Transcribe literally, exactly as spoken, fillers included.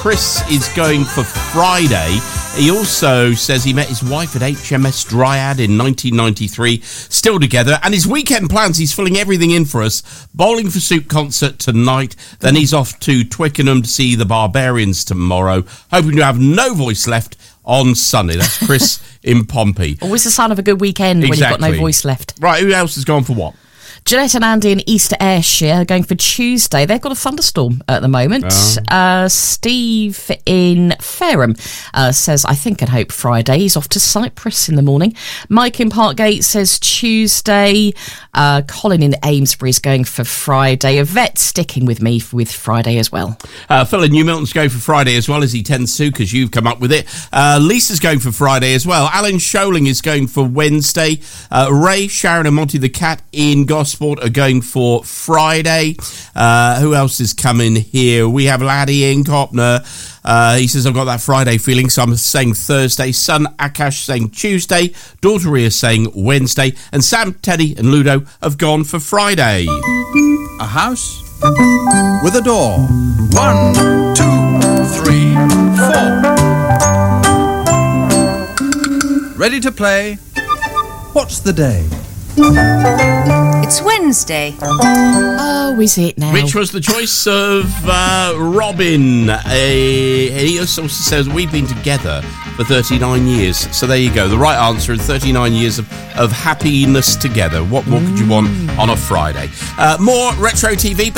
Chris is going for Friday. He also says he met his wife at H M S Dryad in nineteen ninety-three, still together, and his weekend plans, he's filling everything in for us. Bowling for Soup concert tonight, then he's off to Twickenham to see the Barbarians tomorrow, hoping to have no voice left on Sunday. That's Chris in Pompey. Always the sign of a good weekend exactly. when you've got no voice left. Right, who else has gone for what? Jeanette and Andy in Easter Ayrshire are going for Tuesday. They've got a thunderstorm at the moment. Oh. Uh, Steve in Fareham uh, says, I think and hope Friday. He's off to Cyprus in the morning. Mike in Parkgate says Tuesday. Uh, Colin in Amesbury is going for Friday. Yvette sticking with me with Friday as well. Uh, Phil in New Milton's going for Friday as well, as he tends to, because you've come up with it. Uh, Lisa's going for Friday as well. Alan Scholing is going for Wednesday. Uh, Ray, Sharon and Monty the Cat in Gosport are going for Friday. Uh, who else is coming here? We have Laddie in Copner. Uh, he says, I've got that Friday feeling, so I'm saying Thursday. Son Akash saying Tuesday. Daughter Ria saying Wednesday. And Sam, Teddy and Ludo have gone for Friday. A house with a door. One, two, three, four. Ready to play? What's the day? It's Wednesday. Oh, is it now? Which was the choice of uh, Robin. Uh, he also says we've been together for thirty-nine years. So there you go. The right answer is thirty-nine years of, of happiness together. What more could you want on a Friday? Uh, more Retro T V.